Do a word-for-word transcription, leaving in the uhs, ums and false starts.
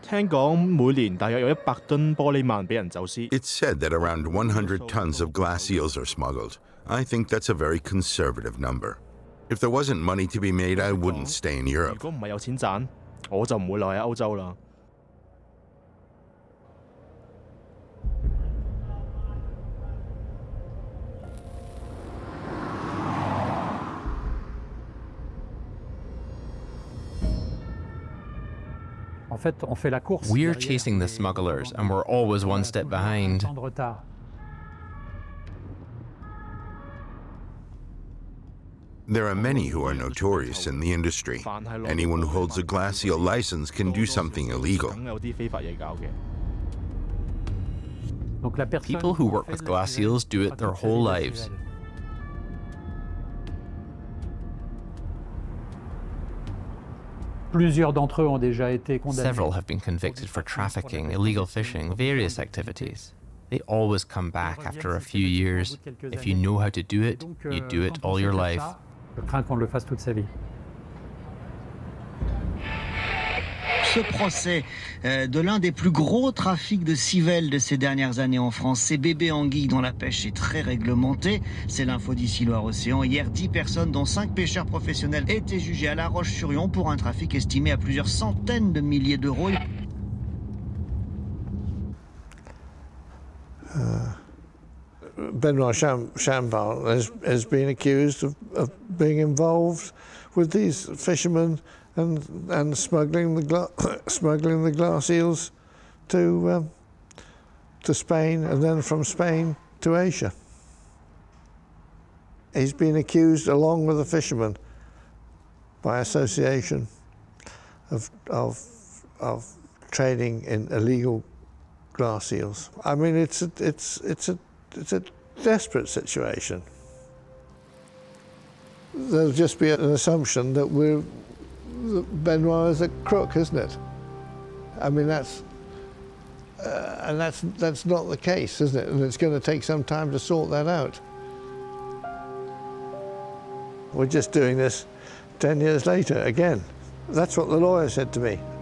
聽講每年大約有一百噸玻璃鰻俾人走私。 It's said that around one hundred tons of glass eels are smuggled. I think that's a very conservative number. If there wasn't money to be made, I wouldn't stay in 如 Europe. 果唔係有錢賺，我就唔會留喺歐洲啦。 We're chasing the smugglers, and we're always one step behind. There are many who are notorious in the industry. Anyone who holds a glass eel license can do something illegal. People who work with glass eels do it their whole lives. Several have been convicted for trafficking, illegal fishing, various activities. They always come back after a few years. If you know how to do it, you do it all your life. Ce procès euh, de l'un des plus gros trafics de civelles de ces dernières années en France, c'est bébé anguille dont la pêche est très réglementée. C'est l'info d'ici Loire-Océan. Hier, dix personnes, dont cinq pêcheurs professionnels, étaient jugées à La Roche-sur-Yon pour un trafic estimé à plusieurs centaines de milliers d'euros. Uh, Benoit Cham Chambal has, has been accused of, of being involved with these fishermen and and smuggling the gla smuggling the glass eels to um, to Spain and then from Spain to Asia. He's been accused, along with the fishermen, by association, of of of trading in illegal glass eels. I mean, it's a, it's it's a it's a desperate situation. There'll just be an assumption that we're that Benoit is a crook, isn't it? I mean, that's uh, and that's that's not the case, isn't it? And it's going to take some time to sort that out. We're just doing this ten years later again. That's what the lawyer said to me.